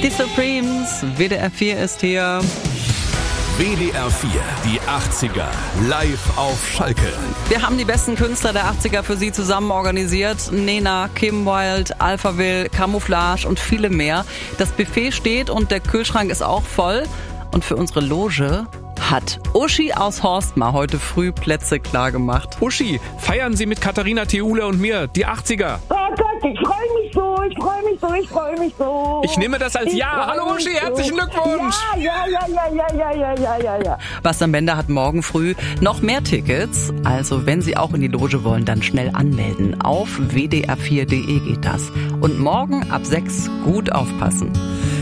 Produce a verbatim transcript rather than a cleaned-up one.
Die Supremes, W D R vier ist hier. W D R vier, die achtziger, live auf Schalke. Wir haben die besten Künstler der achtziger für Sie zusammen organisiert. Nena, Kim Wilde, Alphaville, Camouflage und viele mehr. Das Buffet steht und der Kühlschrank ist auch voll. Und für unsere Loge hat Uschi aus Horstmar heute früh Plätze klar gemacht. Uschi, feiern Sie mit Katharina Theule und mir, die achtziger. Oh Gott, ich freue mich so, ich freue mich so, ich freue mich so. Ich nehme das als ich Ja. Hallo Uschi, herzlichen so. Glückwunsch. Ja, ja, ja, ja, ja, ja, ja, ja, ja. Bastian Bender hat morgen früh noch mehr Tickets. Also wenn Sie auch in die Loge wollen, dann schnell anmelden. Auf w d r vier punkt d e geht das. Und morgen ab sechs gut aufpassen.